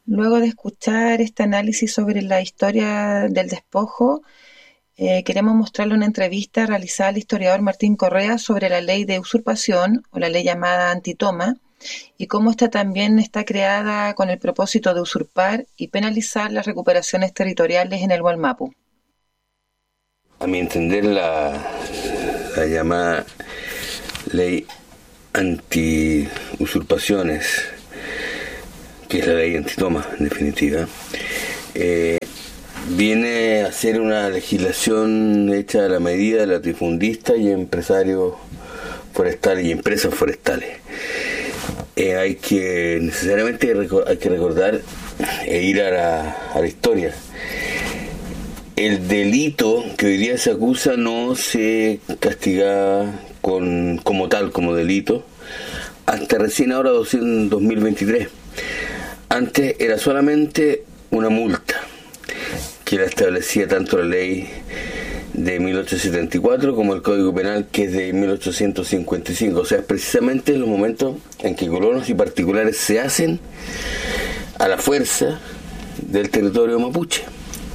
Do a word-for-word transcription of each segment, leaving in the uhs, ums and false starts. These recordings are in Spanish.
Luego de escuchar este análisis sobre la historia del despojo, eh, queremos mostrarle una entrevista realizada al historiador Martín Correa sobre la ley de usurpación, o la ley llamada antitoma, y cómo esta también está creada con el propósito de usurpar y penalizar las recuperaciones territoriales en el Wallmapu. A mi entender, la, la llamada ley anti-usurpaciones, que es la ley antitoma, en definitiva, eh, viene a ser una legislación hecha a la medida de latifundistas y empresarios forestales y empresas forestales. Eh, hay que necesariamente hay que recordar e ir a la, a la historia. El delito que hoy día se acusa no se castigaba con, como tal, como delito, hasta recién ahora, dos mil veintitrés. Antes era solamente una multa, que la establecía tanto la ley de mil ochocientos setenta y cuatro como el Código Penal, que es de mil ochocientos cincuenta y cinco. O sea, es precisamente en los momentos en que colonos y particulares se hacen a la fuerza del territorio mapuche.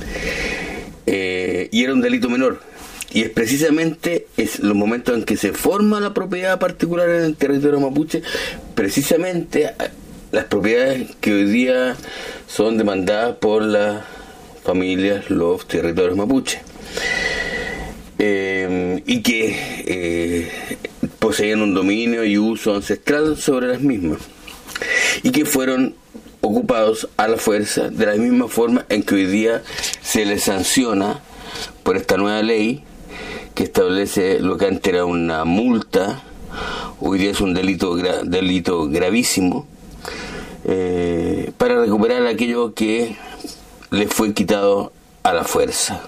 Eh, y era un delito menor. Y es precisamente es los momentos en que se forma la propiedad particular en el territorio mapuche, precisamente las propiedades que hoy día son demandadas por las familias, los territorios mapuche. Eh, y que eh, poseían un dominio y uso ancestral sobre las mismas, y que fueron ocupados a la fuerza de la misma forma en que hoy día se les sanciona por esta nueva ley que establece lo que antes era una multa, hoy día es un delito gra- delito gravísimo, eh, para recuperar aquello que le fue quitado a la fuerza,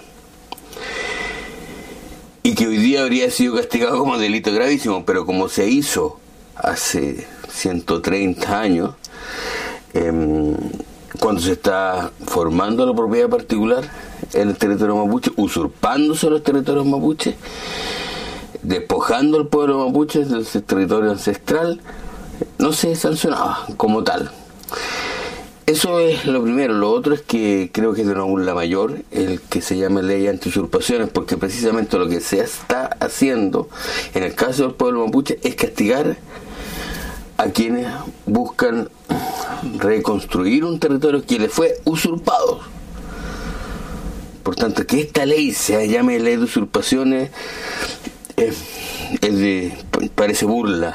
y que hoy día habría sido castigado como delito gravísimo, pero como se hizo hace ciento treinta años, eh, cuando se está formando la propiedad particular en el territorio mapuche, usurpándose los territorios mapuches, despojando al pueblo mapuche del territorio ancestral, no se sancionaba como tal. Eso es lo primero. Lo otro es que creo que es de una burla mayor el que se llame ley anti-usurpaciones, porque precisamente lo que se está haciendo en el caso del pueblo mapuche es castigar a quienes buscan reconstruir un territorio que le fue usurpado. Por tanto, que esta ley se llame ley de usurpaciones eh, es de, parece burla.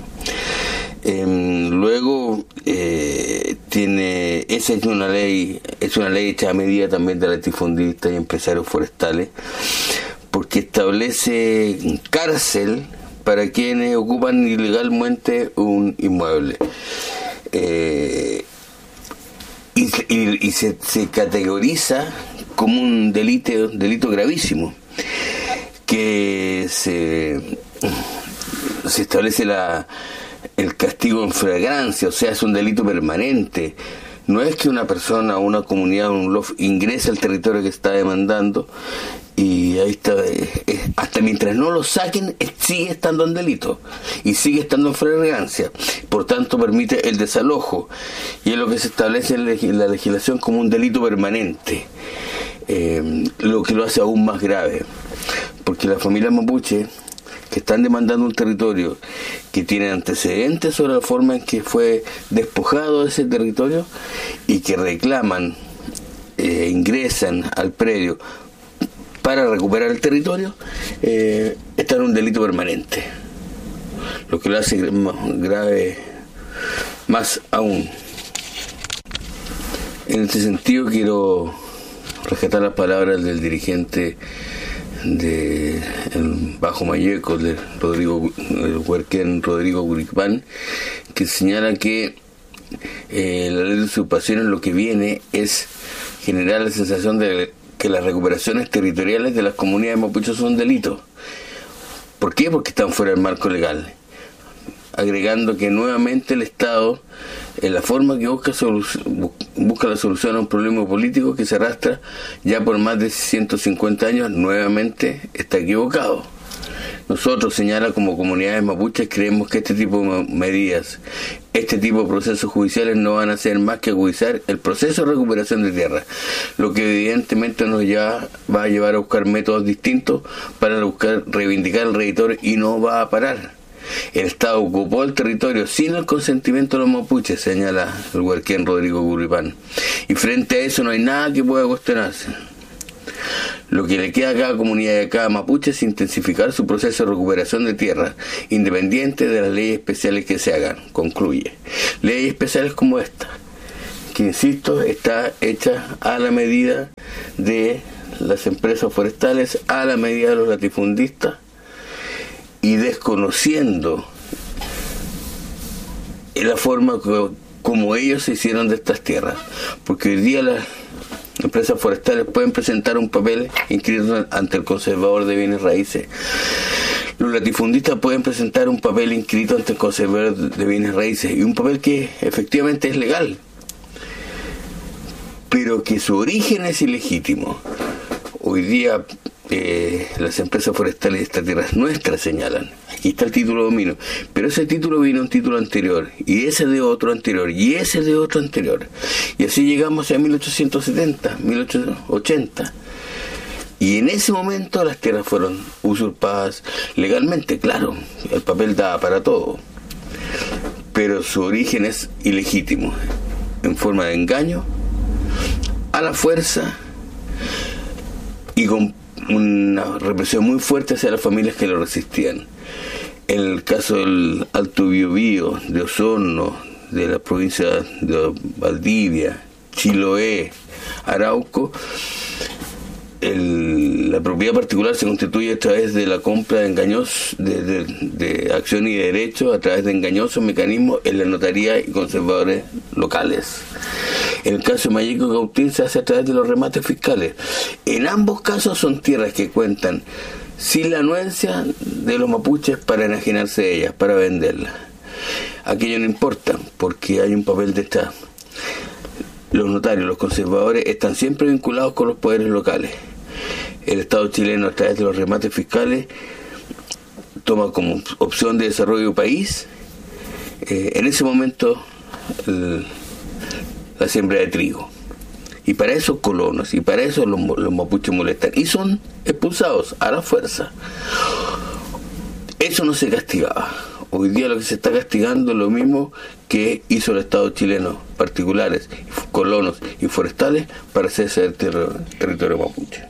Eh, luego eh, tiene esa es una ley es una ley hecha a medida también de latifundistas y empresarios forestales, porque establece cárcel para quienes ocupan ilegalmente un inmueble, eh, y, y, y se, se categoriza como un delito delito gravísimo, que se se establece la el castigo en flagrancia, o sea, es un delito permanente. No es que una persona o una comunidad o un lof ingrese al territorio que está demandando y ahí está, eh, hasta mientras no lo saquen, eh, sigue estando en delito y sigue estando en flagrancia. Por tanto, permite el desalojo, y es lo que se establece en la legislación como un delito permanente, eh, lo que lo hace aún más grave, porque las familias mapuche que están demandando un territorio que tiene antecedentes sobre la forma en que fue despojado de ese territorio y que reclaman, eh, ingresan al predio para recuperar el territorio, eh, está en un delito permanente, lo que lo hace más grave más aún. En este sentido quiero rescatar las palabras del dirigente de el Bajo Mayeco, de Rodrigo, el huerquén Rodrigo Guricpán, que señala que eh, la ley de usurpaciones lo que viene es generar la sensación de que las recuperaciones territoriales de las comunidades mapuches son delitos. ¿Por qué? Porque están fuera del marco legal, agregando que nuevamente el Estado, en la forma que busca, solu- busca la solución a un problema político que se arrastra ya por más de ciento cincuenta años, nuevamente está equivocado. Nosotros, señala, como comunidades mapuches, creemos que este tipo de medidas, este tipo de procesos judiciales no van a hacer más que agudizar el proceso de recuperación de tierra, lo que evidentemente nos ya va a llevar a buscar métodos distintos para buscar reivindicar el territorio y no va a parar. El Estado ocupó el territorio sin el consentimiento de los mapuches, señala el huarquén Rodrigo Curripán, y frente a eso no hay nada que pueda cuestionarse. Lo que le queda a cada comunidad y a cada mapuche es intensificar su proceso de recuperación de tierra, independiente de las leyes especiales que se hagan, concluye. Leyes especiales como esta, que insisto, está hecha a la medida de las empresas forestales, a la medida de los latifundistas, y desconociendo la forma que, como ellos se hicieron de estas tierras, porque hoy día las empresas forestales pueden presentar un papel inscrito ante el conservador de bienes raíces. Los latifundistas pueden presentar un papel inscrito ante el conservador de bienes raíces, y un papel que efectivamente es legal, pero que su origen es ilegítimo. Hoy día eh, las empresas forestales de esta tierra es nuestra, señalan. Aquí está el título de dominio, pero ese título vino de un título anterior, y ese de otro anterior, y ese de otro anterior, y así llegamos a mil ochocientos setenta, mil ochocientos ochenta, y en ese momento las tierras fueron usurpadas legalmente. Claro, el papel daba para todo, pero su origen es ilegítimo, en forma de engaño, a la fuerza, y con una represión muy fuerte hacia las familias que lo resistían. En el caso del Alto Biobío, de Osorno, de la provincia de Valdivia, Chiloé, Arauco, el, la propiedad particular se constituye a través de la compra de engañosos de, de, de acción y derecho, a través de engañosos mecanismos en la notaría y conservadores locales. En el caso de Mayeco y Cautín se hace a través de los remates fiscales. En ambos casos son tierras que cuentan sin la anuencia de los mapuches para enajenarse de ellas, para venderlas. Aquello no importa, porque hay un papel de Estado. Los notarios, los conservadores, están siempre vinculados con los poderes locales. El Estado chileno, a través de los remates fiscales, toma como opción de desarrollo del país, eh, en ese momento, el, la siembra de trigo. Y para eso colonos, y para eso los, los mapuches molestan, y son expulsados a la fuerza. Eso no se castigaba. Hoy día lo que se está castigando es lo mismo que hizo el Estado chileno, particulares, colonos y forestales, para hacerse del ter- territorio mapuche.